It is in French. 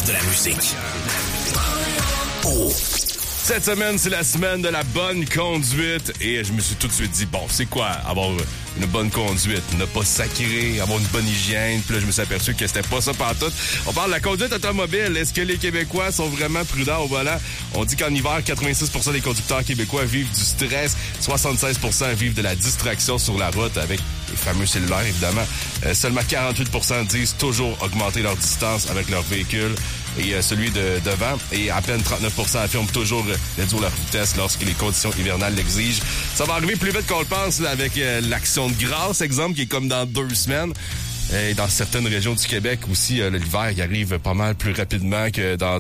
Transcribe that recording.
meilleur de la musique. Oh! Cette semaine, c'est la semaine de la bonne conduite et je me suis tout de suite dit, bon, c'est quoi avoir une bonne conduite? Ne pas sacrer, avoir une bonne hygiène. Puis là, je me suis aperçu que c'était pas ça pantoute. On parle de la conduite automobile. Est-ce que les Québécois sont vraiment prudents au volant? On dit qu'en hiver, 86% des conducteurs québécois vivent du stress. 76% vivent de la distraction sur la route avec les fameux cellulaires, évidemment. Seulement 48% disent toujours augmenter leur distance avec leur véhicule. Et celui de devant, et à peine 39% affirment toujours réduire leur vitesse lorsque les conditions hivernales l'exigent. Ça va arriver plus vite qu'on le pense là, avec l'action de grâce, exemple, qui est comme dans 2 semaines. Et dans certaines régions du Québec aussi, l'hiver, il arrive pas mal plus rapidement que dans